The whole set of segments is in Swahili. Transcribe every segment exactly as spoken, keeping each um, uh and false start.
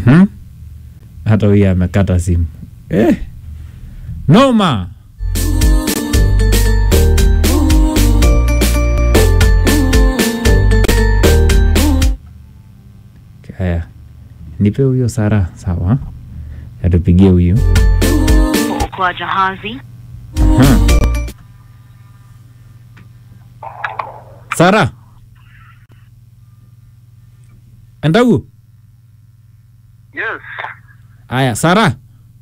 Mhm. Hata huyu amekata simu. Eh. Noma. Kaya. Nipe huyo Sara, sawa? Atupigie huyo. Kwa jahazi. Aha. Sara. Endagu? Yes. Aya, Sara.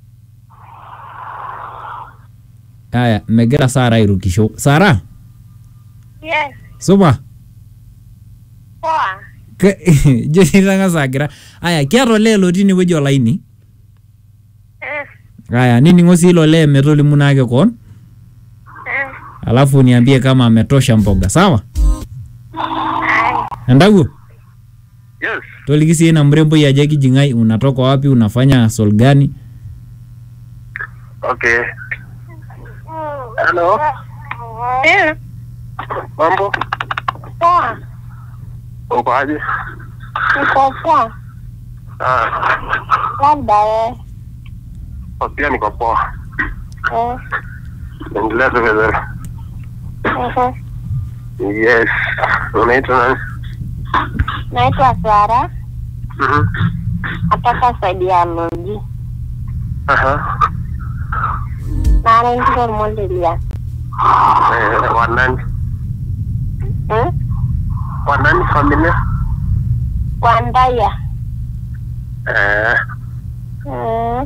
Aya, megera Sara irukisho. Sara? Yes. Supa? Poa. Jesi tanga sagira. Aya, kiaro lelo tini wejo laini. Eh. Aya, nini ngosi hilo le metoli munake kon? Eh. Alafu niambie kama ametosha mboga, sawa? Ai. Endagu? Yes. Tolikisi na mrembo ya Jackie Jingai, unatoka wapi, unafanya sol gani? Okay. Hello. Eh. Mambo? Poa. Uko aje? Niko poa. Ah, Labda wewe. pia niko poa. Eh. Endelea tu vizuri. Mhm. Yes. Unaitwa nani? Naitwa Sara. Mhm. Nataka saidi ya Logi. Aha. Na anaitwa Mondelia. Eh, wanani? Eh? Wanani familia? Wandaya. Eh. Eh.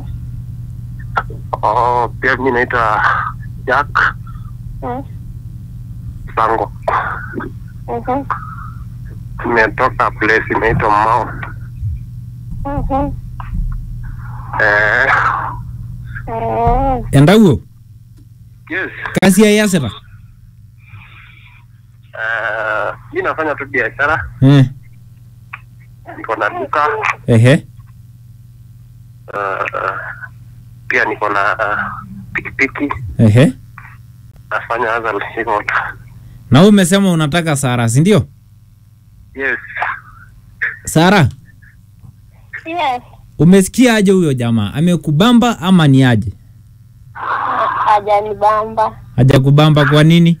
Oh, pia mimi naitwa Jack Eh. Sango. Mhm. Nimetoka place inaitwa Mount. Mhm. Eh. Eh. Endagu? Yes. Kazi ya yasera? Eh, mimi nafanya tu biashara. Eh. Niko na duka. Ehe. Uh, pia niko na uh, pikipiki. Ehe. Nafanya hasa hivyo. Na umesema unataka Sara, si ndio? Yes. Sara, Yes. umesikia aje huyo jamaa? Amekubamba ama ni aje? Hajanibamba. Hajakubamba kwa nini?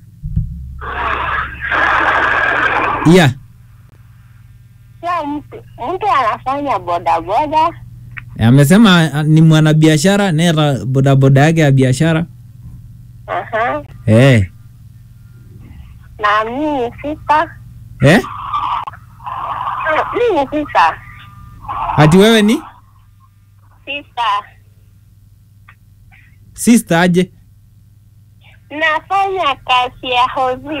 Yeah. Sio mtu, mtu anafanya boda boda. Amesema ah, ni mwanabiashara, nera bodaboda yake ya biashara. Aha. Eh. Na mimi sita. Eh? Mimi sita. Ati wewe ni Sita. sister aje? Nafanya kazi ya hozi.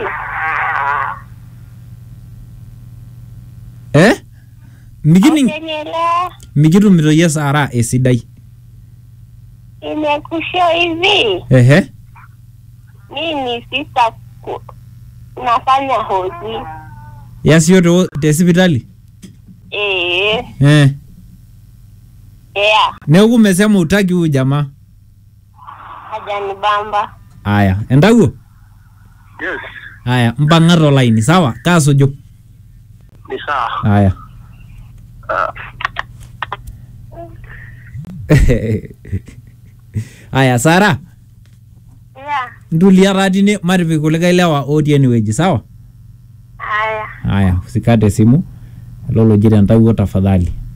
Eh? Migini Ukielewa? migiru miroye Sara esidai. Imekusho hivi. Ehe. Mimi sita ku, nafanya hozi. Yasio to te hospitali. Eh. Eh. Yeah. Ne umesema utaki huyu jamaa. Hajanibamba. Aya, endagu? Yes. Aya, mbangaro line, sawa? Kasujo. Ni sawa. Aya. Uh, Aya, Sara. Yeah. Ndulia radine maripi kulika ilewa odi anyway, sawa? Aya. Aya, usikate simu. Lolo jiri antauo tafadhali.